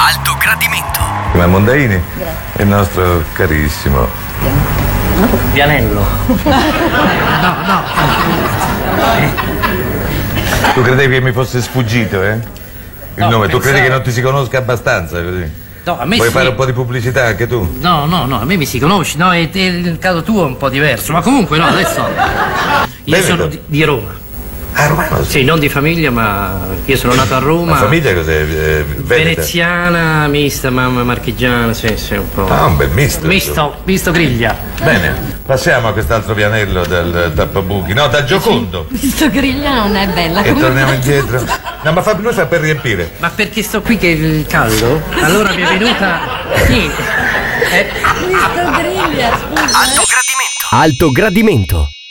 Alto Gradimento. Ma Mondaini? Grazie. Il nostro carissimo Vianello. No. Tu credevi che mi fosse sfuggito, eh? Il No, nome, tu credi pensavo- che non ti si conosca abbastanza così? No, a me Vuoi sì. fare un po' di pubblicità anche tu? No, a me mi si conosci, no, e il caso tuo è un po' diverso, ma comunque no, adesso. Io Veneto? sono di Roma. Ah, romano? Sì, non di famiglia, ma io sono nato a Roma. La famiglia cos'è? Veneta? Veneziana, mista, mamma marchigiana, sì, un po'. Ah, un bel misto. Misto griglia. Bene, passiamo a quest'altro Vianello del tappabuchi. No, da Giocondo. Sto griglia non è bella. E torniamo indietro. No, ma noi fa per riempire. Ma perché sto qui che è il caldo? Allora mi è venuta. Sì. Sto griglia, scusa. Alto Gradimento. Alto Gradimento.